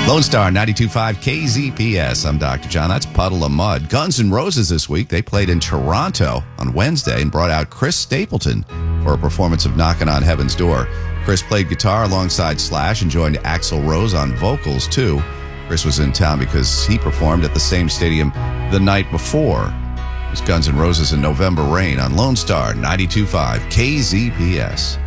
Lone Star 92.5 KZPS. I'm Dr. John. That's Puddle of Mud. Guns N' Roses this week. They played in Toronto on Wednesday and brought out Chris Stapleton for a performance of Knockin' on Heaven's Door. Chris played guitar alongside Slash and joined Axl Rose on vocals, too. Chris was in town because he performed at the same stadium the night before. It was Guns N' Roses in November Rain on Lone Star 92.5 KZPS.